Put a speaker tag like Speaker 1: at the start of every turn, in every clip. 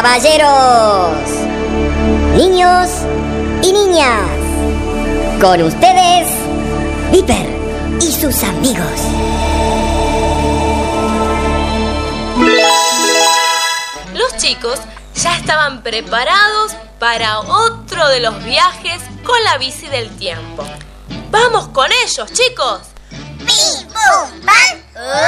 Speaker 1: Caballeros, niños y niñas, con ustedes, Viper y sus amigos.
Speaker 2: Los chicos ya estaban preparados para otro de los viajes con la bici del tiempo. ¡Vamos con ellos, chicos!
Speaker 3: ¡Bim, bum, bam!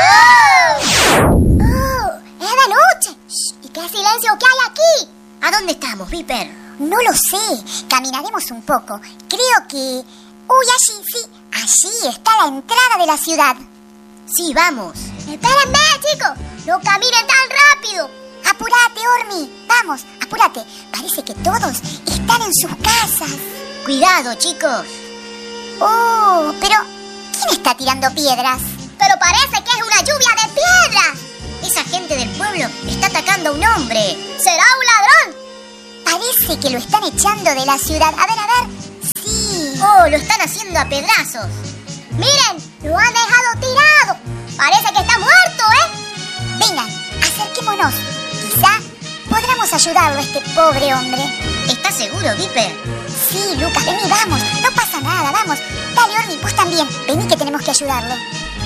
Speaker 3: ¡Oh! ¡Es de noche! ¡Y qué silencio que hay aquí!
Speaker 1: ¿A dónde estamos, Viper?
Speaker 3: No lo sé. Caminaremos un poco. Creo que... ¡Uy, allí, sí! Allí está la entrada de la ciudad.
Speaker 1: Sí, vamos.
Speaker 3: ¡Espérenme, chicos! ¡No caminen tan rápido! ¡Apúrate, Ormi! ¡Vamos, apúrate! Parece que todos están en sus casas.
Speaker 1: Cuidado, chicos.
Speaker 3: ¡Oh! Pero... ¿quién está tirando piedras? Pero parece que es una lluvia de piedras.
Speaker 1: Esa gente del pueblo está atacando a un hombre.
Speaker 3: ¿Será un ladrón? Parece que lo están echando de la ciudad. A ver. Sí.
Speaker 1: Oh, lo están haciendo a pedazos.
Speaker 3: Miren, lo han dejado tirado. Parece que está muerto, Vengan, acerquémonos. Quizá podremos ayudarlo a este pobre hombre.
Speaker 1: ¿Estás seguro, Viper?
Speaker 3: Sí, Lucas, vení, vamos. No pasa nada, vamos. Dale, Ormi, vos también. Vení que tenemos que ayudarlo.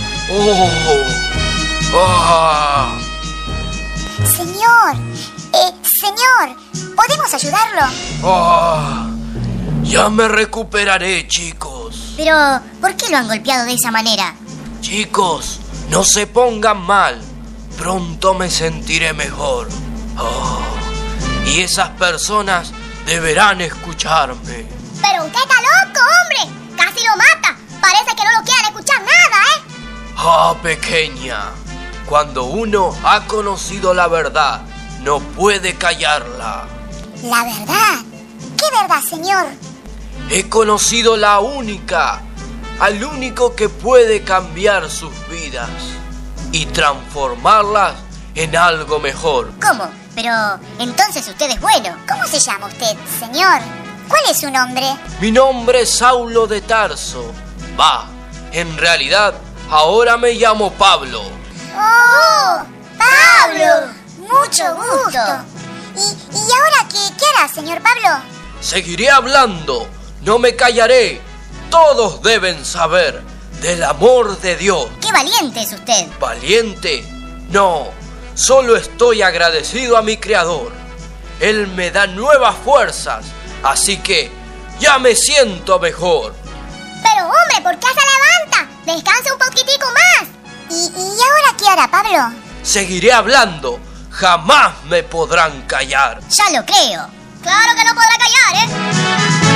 Speaker 3: Señor, ¿podemos ayudarlo?
Speaker 4: Ya me recuperaré, chicos.
Speaker 1: Pero, ¿por qué lo han golpeado de esa manera?
Speaker 4: Chicos, no se pongan mal. Pronto me sentiré mejor. Y esas personas deberán escucharme.
Speaker 3: Pero usted está loco, hombre. Casi lo mata. Parece que no lo quieren escuchar nada,
Speaker 4: Pequeña. Cuando uno ha conocido la verdad, no puede callarla.
Speaker 3: ¿La verdad? ¿Qué verdad, señor?
Speaker 4: He conocido la única, al único que puede cambiar sus vidas y transformarlas en algo mejor.
Speaker 1: ¿Cómo? Pero entonces usted es bueno.
Speaker 3: ¿Cómo se llama usted, señor? ¿Cuál es su nombre?
Speaker 4: Mi nombre es Saulo de Tarso. En realidad, ahora me llamo Pablo.
Speaker 3: ¡Oh! ¡Pablo! Mucho gusto. ¿Y ahora qué hará, señor Pablo?
Speaker 4: Seguiré hablando, no me callaré. Todos deben saber del amor de Dios.
Speaker 1: ¡Qué valiente es usted!
Speaker 4: ¿Valiente? No, solo estoy agradecido a mi Creador. Él me da nuevas fuerzas, así que ya me siento mejor.
Speaker 3: Pero hombre, ¿por qué se levanta? Descanse un poquitico más. ¿Y ahora qué hará, Pablo?
Speaker 4: Seguiré hablando, jamás me podrán callar.
Speaker 1: Ya lo creo.
Speaker 3: Claro que no podrá callar.